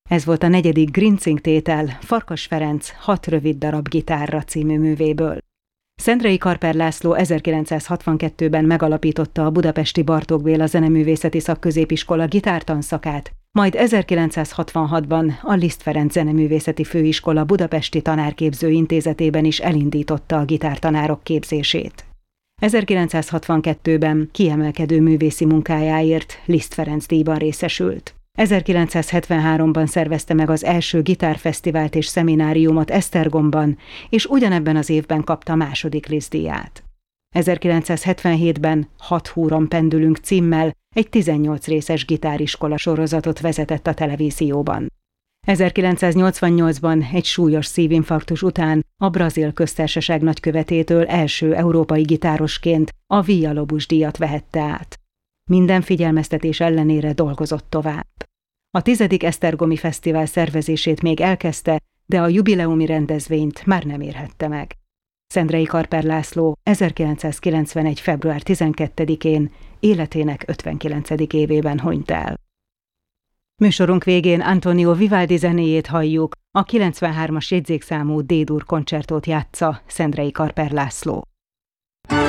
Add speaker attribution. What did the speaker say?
Speaker 1: Ez volt a negyedik Grinzing tétel Farkas Ferenc 6 rövid darab gitárra című művéből. Szendrei Karper László 1962-ben megalapította a budapesti Bartók Béla Zeneművészeti Szakközépiskola gitártanszakát, majd 1966-ban a Liszt Ferenc Zeneművészeti Főiskola Budapesti Tanárképző Intézetében is elindította a gitártanárok képzését. 1962-ben kiemelkedő művészi munkájáért Liszt Ferenc díjban részesült. 1973-ban szervezte meg az első gitárfesztivált és szemináriumot Esztergomban, és ugyanebben az évben kapta a második Liszt-díját. 1977-ben 6 húron pendülünk címmel egy 18 részes gitáriskola sorozatot vezetett a televízióban. 1988-ban egy súlyos szívinfarktus után a Brazil Köztársaság nagykövetétől első európai gitárosként a Villa-Lobos-díjat vehette át. Minden figyelmeztetés ellenére dolgozott tovább. A 10. Esztergomi Fesztivál szervezését még elkezdte, de a jubileumi rendezvényt már nem érhette meg. Szendrei Karper László 1991. február 12-én életének 59. évében hunyt el. Műsorunk végén Antonio Vivaldi zenéjét halljuk, a 93-as jegyzékszámú D-dur koncertót játsza Szendrei Karper László.